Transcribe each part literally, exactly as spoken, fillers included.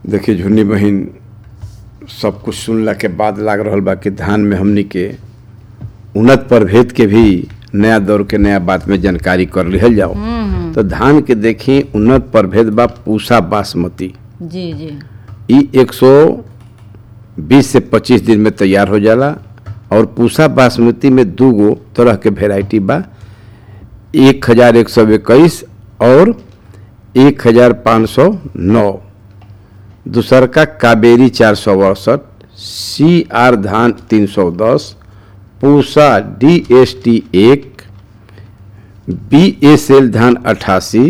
देखिए झुन्नी बहिन, सब कुछ सुनला के बाद लाग रहल बा कि धान में हमनी के उन्नत प्रभेद के भी नया दौर के नया बात में जानकारी कर लिहल जाओ। तो धान के देखी उन्नत प्रभेद बा पूसा बासमती। जी जी ई एक सौ बीस से पच्चीस दिन में तैयार हो जाला। और पूसा बासमती में दू गो तरह के वेराइटी बा, एक हजार एक सौ इक्कीस और एक हजार पाँच सौ नौ। दूसर का कावेरी चार सौ अड़सठ, सी आर धान तीन सौ दस, पूसा डी एस टी एक, बी एस एल धान अट्ठासी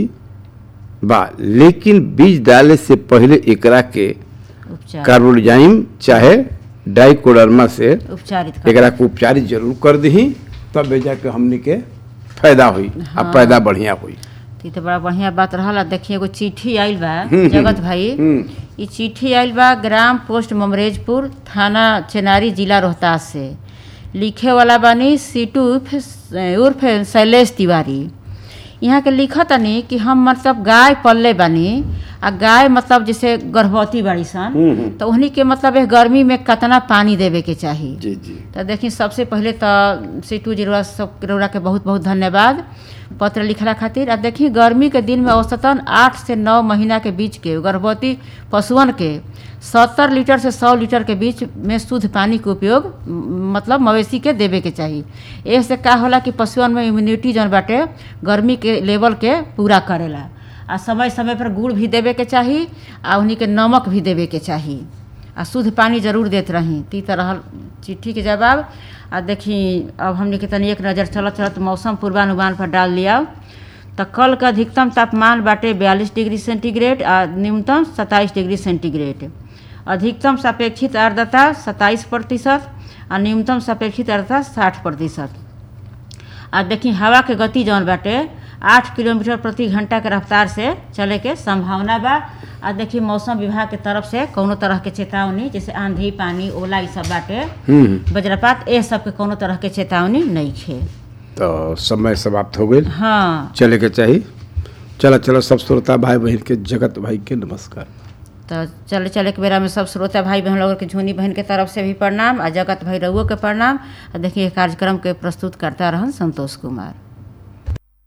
बा। लेकिन बीज डाले से पहले एकरा के उपचार कार्बोजाइम चाहे डाइकोडर्मा से उपचारित कर एकरा को उपचारित जरूर कर दी, तब जाके हमनी के फायदा हुई। हाँ। आ पैदा बढ़िया हुई। ई तो बड़ा बढ़िया बात रहा। देखिए एगो चिट्ठी आइल बा जगत भाई, ई चिट्ठी आइल बा ग्राम पोस्ट ममरेजपुर, थाना चेनारी, जिला रोहतास से। लिखे वाला बानी सीटू उर्फ शैलेश तिवारी। यहाँ के लिखत तनी कि हम मतलब गाय पल्ले बानी, आ गाय मतलब जैसे गर्भवती बाड़ी सन, तो उन्हीं के मतलब एक गर्मी में कितना पानी देवे के चाहिए। जी जी। तो देखिए सबसे पहले तो सीटू जी सब रउरा के बहुत बहुत धन्यवाद पत्र लिखला खातिर। आ देखिए गर्मी के दिन में औसतन आठ से नौ महीना के बीच के गर्भवती पशुअन के सत्तर लीटर से सौ लीटर के बीच में शुद्ध पानी के उपयोग मतलब मवेशी के देवे के चाहिए। ऐसे का होला कि पशुअन में इम्यूनिटी जौन बाटे गर्मी के लेवल के पूरा करेला। आ समय समय पर गुड़ भी देवे के चाहिए, आ उन्हीं के नमक भी देवे के चाहिए, आ शुद्ध पानी जरूर देते रही। ती तरह चिट्ठी के जवाब। आ देखी अब हमने के तनी एक नज़र चलत चलत मौसम पूर्वानुमान पर डाल लिया। तो कल का अधिकतम तापमान बाटे बयालीस डिग्री सेंटीग्रेड आ न्यूनतम सत्ताईस डिग्री सेंटीग्रेड। अधिकतम सापेक्षिक आर्द्रता सत्ताईस प्रतिशत आ न्यूनतम सापेक्षिक आर्द्रता साठ प्रतिशत। आ देखी हवा के गति जौन बाटे आठ किलोमीटर प्रति घंटा के रफ्तार से चले के संभावना बा। आ देखिए मौसम विभाग के तरफ से कोनो तरह के चेतावनी जैसे आंधी, पानी, ओला ई सब बाटे, वज्रपात, ये सब के कोनो तरह के चेतावनी नहीं है। तो समय समाप्त हो गई। हाँ चले के चाहिए। चलो चलो सब श्रोता भाई बहन के जगत भाई के नमस्कार। तो चले चले के बेरा में सब श्रोता भाई बहन लोगों के झुनी बहन के तरफ से भी प्रणाम, आ जगत भाई रउओ के प्रणाम। आ देखिए कार्यक्रम के प्रस्तुत करता रहन संतोष कुमार।